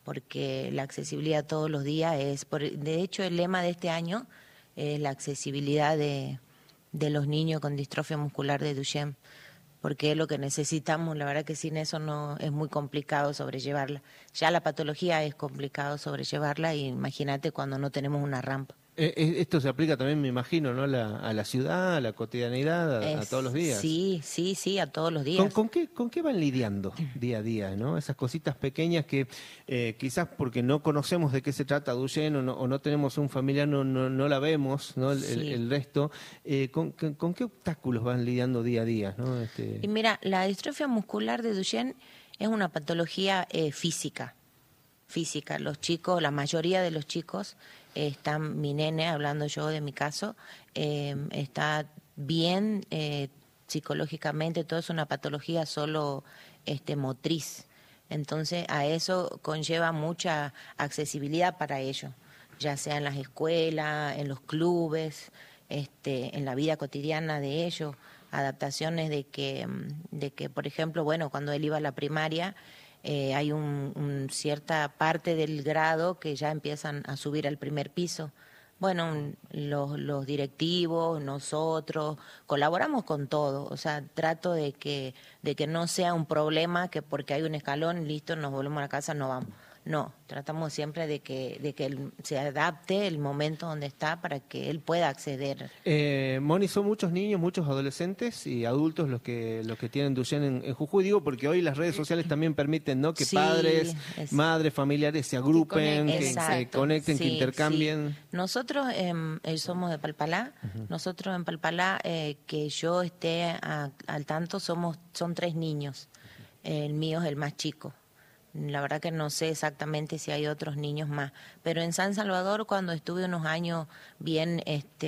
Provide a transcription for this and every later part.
porque la accesibilidad todos los días de hecho el lema de este año es la accesibilidad de los niños con distrofia muscular de Duchenne, porque es lo que necesitamos. La verdad que sin eso no es muy complicado sobrellevarla. Ya la patología es complicado sobrellevarla, y imagínate cuando no tenemos una rampa. Esto se aplica también, me imagino, ¿no? A la ciudad, a la cotidianidad, a todos los días. Sí, a todos los ¿Con, días. con qué van lidiando día a día, ¿no? Esas cositas pequeñas que quizás porque no conocemos de qué se trata Duchenne o no tenemos un familiar, no la vemos, ¿no? El resto. ¿Con qué obstáculos van lidiando día a día, ¿no? Y mira, la distrofia muscular de Duchenne es una patología física. Los chicos, la mayoría de los chicos mi nene, hablando yo de mi caso, está bien psicológicamente, todo es una patología solo motriz. Entonces a eso conlleva mucha accesibilidad para ellos, ya sea en las escuelas, en los clubes, en la vida cotidiana de ellos, adaptaciones de que, por ejemplo, bueno, cuando él iba a la primaria, hay cierta parte del grado que ya empiezan a subir al primer piso. Bueno, los directivos, nosotros, colaboramos con todo. O sea, trato de que no sea un problema que porque hay un escalón, listo, nos volvemos a la casa, no vamos. No, tratamos siempre de que él se adapte el momento donde está para que él pueda acceder. Moni, son muchos niños, muchos adolescentes y adultos los que tienen Duchenne en Jujuy, digo, porque hoy las redes sociales también permiten, ¿no? Que padres, madres, familiares se agrupen, que se conecten, que intercambien. Sí. Nosotros somos de Palpalá. Nosotros en Palpalá, que yo esté al tanto, son 3 niños. El mío es el más chico. La verdad que no sé exactamente si hay otros niños más, pero en San Salvador, cuando estuve unos años bien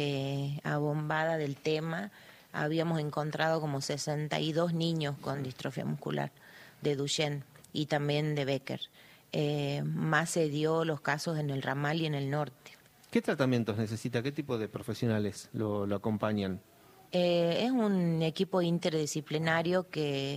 abombada del tema, habíamos encontrado como 62 niños con distrofia muscular de Duchenne y también de Becker. Más se dio los casos en el Ramal y en el norte. ¿Qué tratamientos necesita? ¿Qué tipo de profesionales lo acompañan? Es un equipo interdisciplinario que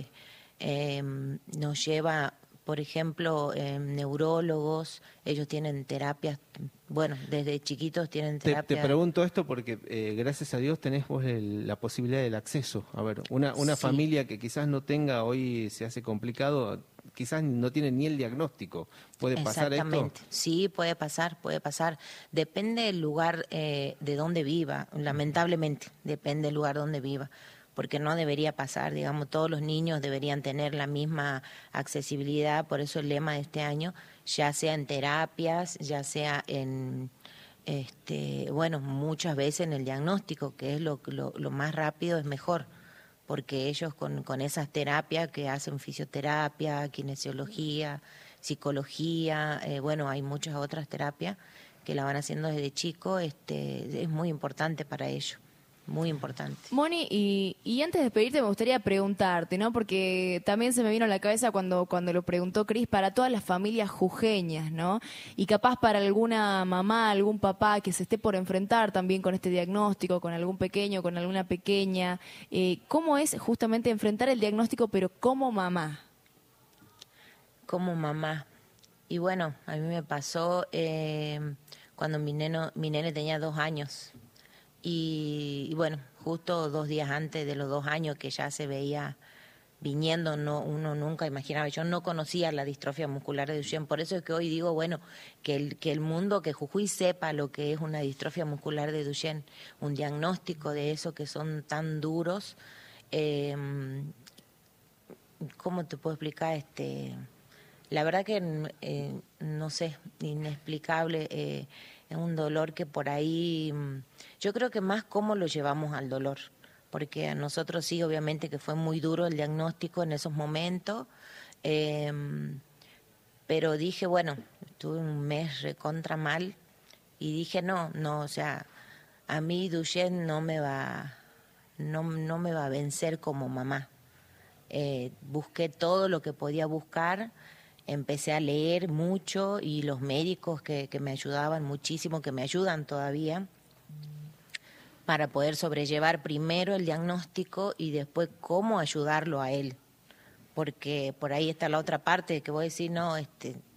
nos lleva, por ejemplo, neurólogos. Ellos tienen terapias, bueno, desde chiquitos tienen terapia. Te pregunto esto porque gracias a Dios tenés vos la posibilidad del acceso. A ver, una familia que quizás no tenga, hoy se hace complicado, quizás no tiene ni el diagnóstico. ¿Puede pasar esto? Exactamente, sí, puede pasar. Depende del lugar de donde viva, lamentablemente, depende del lugar donde viva, porque no debería pasar, digamos, todos los niños deberían tener la misma accesibilidad. Por eso el lema de este año, ya sea en terapias, ya sea en, bueno, muchas veces en el diagnóstico, que es lo más rápido, es mejor, porque ellos con esas terapias que hacen fisioterapia, kinesiología, psicología, bueno, hay muchas otras terapias que la van haciendo desde chico, es muy importante para ellos. Muy importante. Moni, y antes de despedirte me gustaría preguntarte, ¿no? Porque también se me vino a la cabeza cuando lo preguntó Cris, para todas las familias jujeñas, ¿no? Y capaz para alguna mamá, algún papá que se esté por enfrentar también con este diagnóstico, con algún pequeño, con alguna pequeña, ¿cómo es justamente enfrentar el diagnóstico, pero como mamá? Como mamá. Y bueno, a mí me pasó cuando mi nene tenía 2 años. Y bueno, justo 2 días antes de los 2 años que ya se veía viniendo, uno nunca imaginaba. Yo no conocía la distrofia muscular de Duchenne, por eso es que hoy digo, bueno, que el mundo, que Jujuy sepa lo que es una distrofia muscular de Duchenne, un diagnóstico de eso que son tan duros. ¿Cómo te puedo explicar? La verdad que no sé, inexplicable. Es un dolor que por ahí, yo creo que más cómo lo llevamos al dolor, porque a nosotros sí, obviamente que fue muy duro el diagnóstico en esos momentos, pero dije, bueno, estuve un mes recontra mal y dije, no, o sea, a mí Duchenne no me va a vencer como mamá. Busqué todo lo que podía buscar. Empecé a leer mucho y los médicos que me ayudaban muchísimo, que me ayudan todavía, para poder sobrellevar primero el diagnóstico y después cómo ayudarlo a él. Porque por ahí está la otra parte que vos decís, no,